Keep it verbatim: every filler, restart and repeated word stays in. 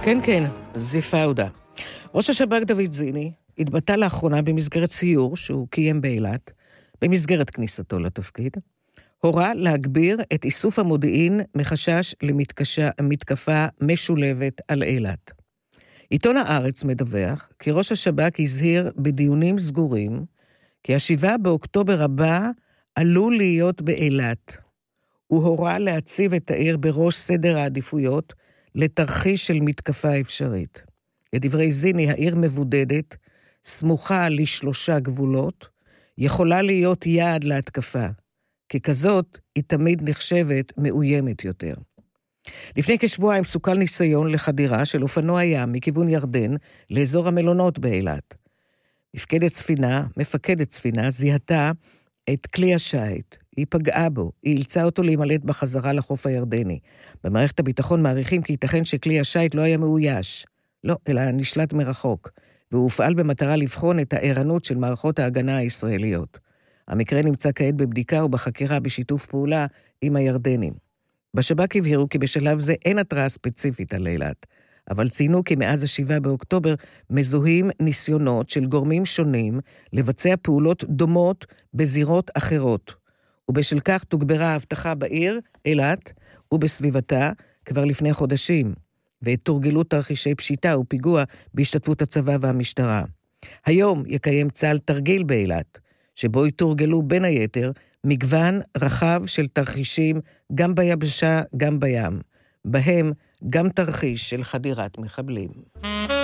כן, כן, זי פאודה. ראש השב"כ דוד זיני התבטא לאחרונה במסגרת סיור שהוא קיים באילת, במסגרת כניסתו לתפקיד, הורה להגביר את איסוף המודיעין מחשש למתקפה משולבת על אילת. עיתון הארץ מדווח כי ראש השב"כ הזהיר בדיונים סגורים כי השבעה באוקטובר הבא עלול להיות באילת. הוא הורה להציב את העיר בראש סדר העדיפויות לתרחיש של מתקפה אפשרית. לדברי זיני, העיר מבודדת, סמוכה לשלושה גבולות, יכולה להיות יעד להתקפה. ככזאת, היא תמיד נחשבת מאוימת יותר. לפני כשבועיים סוכל ניסיון לחדירה של אופנוע ים מכיוון ירדן לאזור המלונות באילת. מפקדת ספינה, מפקדת ספינה, זיהתה את כלי השייט. היא פגעה בו, היא אילצה אותו להימלט בחזרה לחוף הירדני. במערכת הביטחון מעריכים כי ייתכן שכלי השייט לא היה מאויש. לא, אלא נשלט מרחוק. והוא הופעל במטרה לבחון את הערנות של מערכות ההגנה הישראליות. המקרה נמצא כעת בבדיקה ובחקירה בשיתוף פעולה עם הירדנים. בשב"כ הבהירו כי בשלב זה אין התראה ספציפית על אילת, אבל ציינו כי מאז השבעה באוקטובר מזוהים ניסיונות של גורמים שונים לבצע פעולות דומות בזירות אחרות, ובשל כך תוגברה ההבטחה בעיר, אילת, ובסביבתה כבר לפני חודשים, ותורגלו תרחישי פשיטה ופיגוע בהשתתפות הצבא והמשטרה. היום יקיים צה"ל תרגיל באילת, שבו יתורגלו בין היתר מגוון רחב של תרחישים גם ביבשה, גם בים. בהם גם תרחיש של חדירת מחבלים.